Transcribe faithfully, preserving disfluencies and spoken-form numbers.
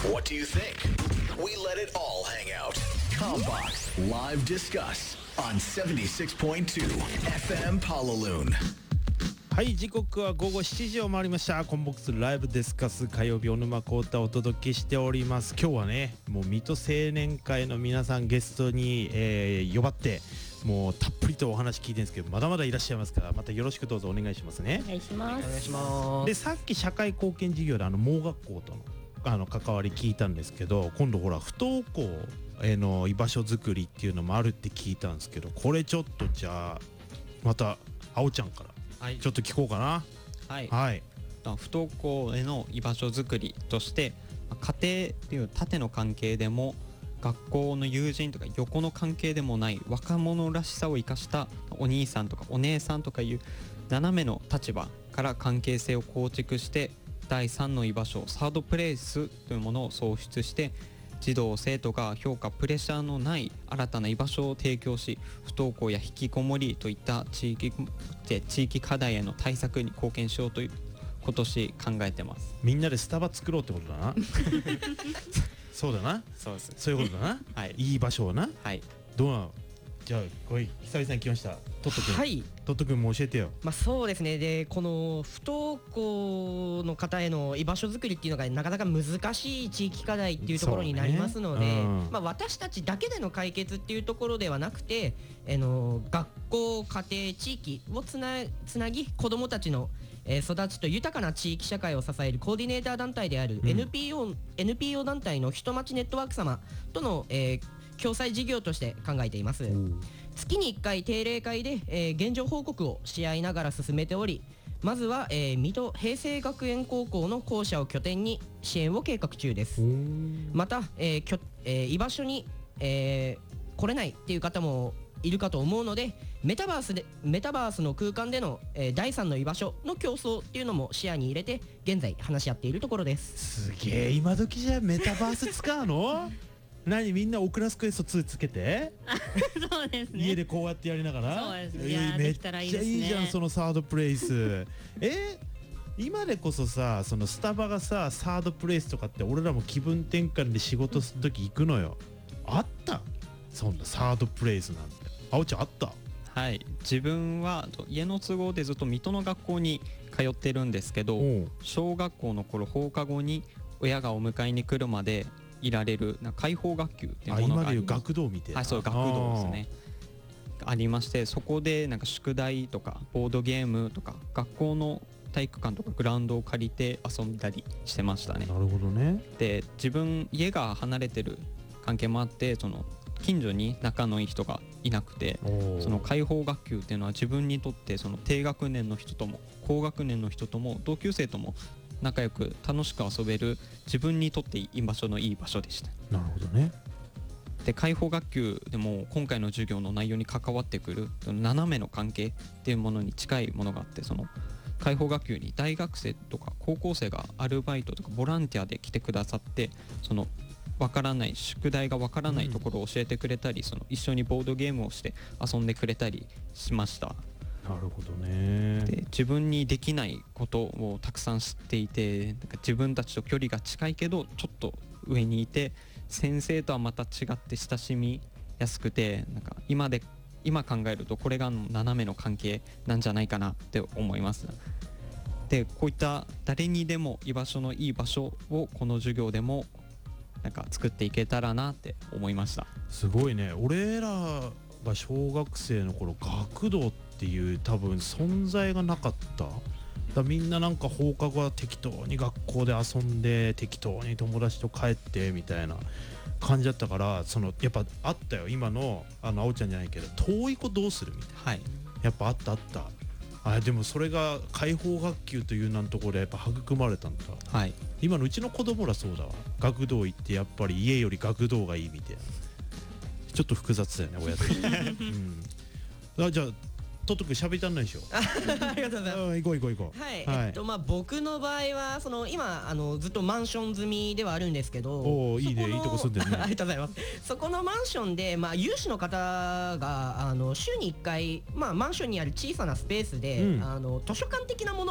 What do you think? We let it all hang out. Combox Live Discuss on seventy-six point twoエフエム Palaloon。 はい、時刻は午後しちじを回りました。コンボックスライブディスカス火曜日、小沼孝太をお届けしております。今日はね、もう水戸青年会の皆さんゲストに、えー、呼ばってもうたっぷりとお話聞いてるんですけど、まだまだいらっしゃいますから、またよろしくどうぞお願いしますね。 お願いします。 お願いします。 で、さっき社会貢献事業であの盲学校とのあの関わり聞いたんですけど、今度ほら不登校への居場所づくりっていうのもあるって聞いたんですけど、これちょっとじゃあまたあおちゃんからちょっと聞こうかな。 はい、 はい、 不登校への居場所づくりとして、家庭っていう縦の関係でも学校の友人とか横の関係でもない若者らしさを生かしたお兄さんとかお姉さんとかいう斜めの立場から関係性を構築して、だいさんの居場所サードプレイスというものを創出して、児童生徒が評価プレッシャーのない新たな居場所を提供し、不登校や引きこもりといった地域地域課題への対策に貢献しようという今年考えてます。 みんなでスタバ作ろうってことだな。そうだな。 そうです。 そういうことだな。 はい。 いい場所をな。 はい。 どうなの。じゃあこれ久々に来ました。トット君。 はい。 トット君も教えてよ。 まあそうですね。でこの不登校の方への居場所づくりっていうのがなかなか難しい地域課題っていうところになりますので、 ね、うん、 まあ私たちだけでの解決っていうところではなくて、あの学校、家庭、地域をつなつなぎ、子どもたちのえー、育ちと豊かな地域社会を支えるコーディネーター団体である エヌピーオー、うん、エヌピーオー 団体のひとまちネットワーク様との、えー、共催事業として考えています。月にいっかい定例会で、えー、現状報告をし合いながら進めており、まずは、えー、水戸平成学園高校の校舎を拠点に支援を計画中です。また、えーきょえー、居場所に、えー、来れないっていう方もいるかと思うので、メタバースでメタバースの空間での、えー、だいさんの居場所の競争っていうのも視野に入れて現在話し合っているところです。 すげえ今時じゃメタバース使うの？何みんなオクラスクエストツーつけてそうですね、 家でこうやってやりながら。 そうですね、いやできたらいいですね。 めっちゃいいじゃんそのサードプレイス。え今でこそさ、そのスタバがさサードプレイスとかって俺らも気分転換で仕事するとき行くのよ。あったそんなサードプレイスなんて。あおちゃんあった？ はい、自分は家の都合でずっと水戸の学校に通ってるんですけど、小学校の頃放課後に親がお迎えに来るまでいられるな開放学級っていうものがあります。 今でいう学童みたいな。 はい、そう学童ですね。ありまして、そこでなんか宿題とかボードゲームとか学校の体育館とかグラウンドを借りて遊んだりしてましたね。 なるほどね。 で自分家が離れてる関係もあって、その近所に仲のいい人がいなくて、その開放学級っていうのは自分にとってその低学年の人とも高学年の人とも同級生とも仲良く楽しく遊べる、自分にとっていい場所のいい場所でした。 なるほどね。 で開放学級でも今回の授業の内容に関わってくる斜めの関係っていうものに近いものがあって、その開放学級に大学生とか高校生がアルバイトとかボランティアで来てくださって、そのわからない宿題がわからないところを教えてくれたり、うん、その一緒にボードゲームをして遊んでくれたりしました。 なるほどね。 で自分にできないことをたくさん知っていて、なんか自分たちと距離が近いけどちょっと上にいて、先生とはまた違って親しみやすくて、なんか今で今考えるとこれが斜めの関係なんじゃないかなって思います。でこういった誰にでも居場所のいい場所をこの授業でもなんか作っていけたらなって思いました。 すごいね。俺らが小学生の頃学童っていう多分存在がなかった。だみんななんか放課後は適当に学校で遊んで適当に友達と帰ってみたいな感じだったから、そのやっぱあったよ。今のあのあおちゃんじゃないけど遠い子どうするみたいな、 はい、 やっぱあったあった。あでもそれが開放学級というなんところでやっぱ育まれたんだ。 はい、 今のうちの子供らそうだわ。学童行ってやっぱり家より学童がいいみたいな。ちょっと複雑だよね親と、うん、あじゃあトット君喋りたんないでしょ。 ありがとうございます。 行こう行こう行こう。 はい、 はい、 えっとまあ僕の場合はその今あのずっとマンション済みではあるんですけど、 おーいいね、いいとこ住んでるね。 ありがとうございます。そこのマンションでまあ有志の方があの週にいっかいまあマンションにある小さなスペースで、うん、あの図書館的なもの